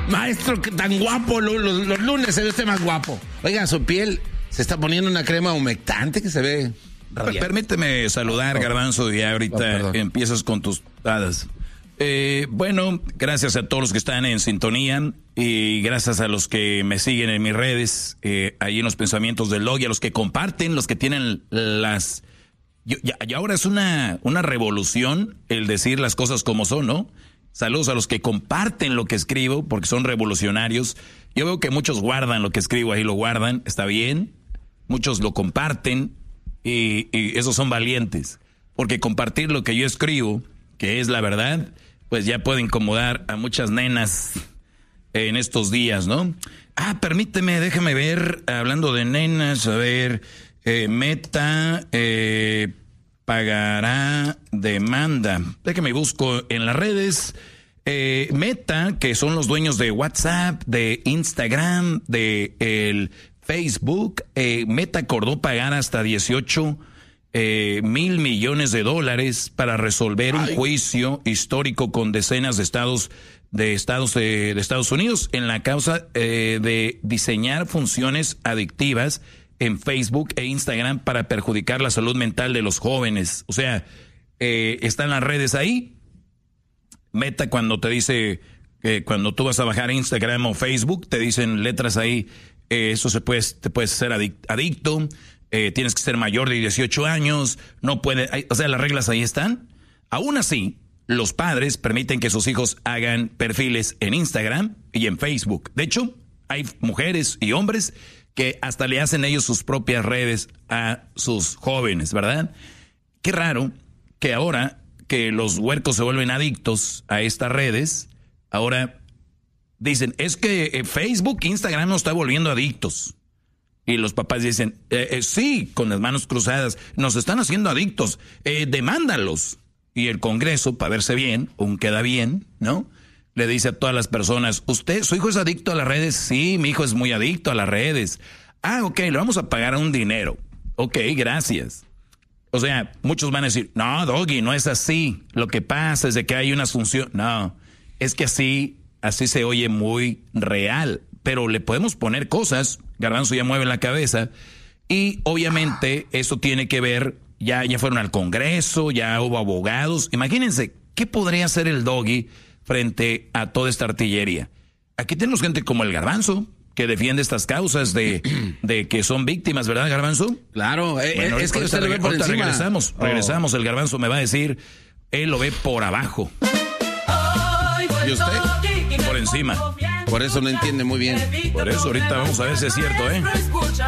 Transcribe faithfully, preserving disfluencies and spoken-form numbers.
Maestro, tan guapo, los, los, los lunes se ve usted más guapo. Oiga, su piel se está poniendo una crema humectante que se ve radiante. Permíteme saludar, oh. Garbanzo, y ahorita oh, empiezas con tus hadas. Eh, bueno, gracias a todos los que están en sintonía y gracias a los que me siguen en mis redes, eh, ahí en los pensamientos del Doggy, a los que comparten, los que tienen las... Y, y ahora es una, una revolución el decir las cosas como son, ¿no? Saludos a los que comparten lo que escribo porque son revolucionarios. Yo veo que muchos guardan lo que escribo, ahí lo guardan, está bien. Muchos lo comparten y, y esos son valientes. Porque compartir lo que yo escribo, que es la verdad, pues ya puede incomodar a muchas nenas en estos días, ¿no? Ah, permíteme, déjame ver, hablando de nenas, a ver, eh, Meta eh, pagará demanda. Déjame busco en las redes. Eh, Meta, que son los dueños de WhatsApp, de Instagram, de el Facebook, eh, Meta acordó pagar hasta dieciocho Eh, mil millones de dólares para resolver Ay. un juicio histórico con decenas de estados de estados de, de Estados Unidos en la causa eh, de diseñar funciones adictivas en Facebook e Instagram para perjudicar la salud mental de los jóvenes. O sea, eh, están las redes ahí. Meta, cuando te dice eh, cuando tú vas a bajar Instagram o Facebook, te dicen letras ahí, eh, eso se puede, te puedes ser adic- adicto. Eh, tienes que ser mayor de dieciocho años, no puede, hay, o sea, las reglas ahí están. Aún así, los padres permiten que sus hijos hagan perfiles en Instagram y en Facebook. De hecho, hay mujeres y hombres que hasta le hacen ellos sus propias redes a sus jóvenes, ¿verdad? Qué raro que ahora que los huercos se vuelven adictos a estas redes, ahora dicen, es que Facebook, Instagram nos está volviendo adictos. Y los papás dicen, eh, eh, sí, con las manos cruzadas, nos están haciendo adictos, eh, demándalos. Y el Congreso, para verse bien, aún queda bien, ¿no? Le dice a todas las personas, ¿usted, su hijo es adicto a las redes? Sí, mi hijo es muy adicto a las redes. Ah, ok, le vamos a pagar un dinero. Ok, gracias. O sea, muchos van a decir, no, Doggy, no es así. Lo que pasa es de que hay una asunción. No, es que así, así se oye muy real. Pero le podemos poner cosas, Garbanzo ya mueve la cabeza, y obviamente eso tiene que ver, ya, ya fueron al Congreso, ya hubo abogados. Imagínense, ¿qué podría hacer el Doggy frente a toda esta artillería? Aquí tenemos gente como el Garbanzo, que defiende estas causas de, de que son víctimas, ¿verdad, Garbanzo? Claro, eh, bueno, es que usted lo ve por encima. Regresamos, oh. regresamos, el Garbanzo me va a decir, él lo ve por abajo. ¿Y usted? Por encima. Por eso no entiende muy bien. Por eso ahorita vamos a ver si es cierto, ¿eh?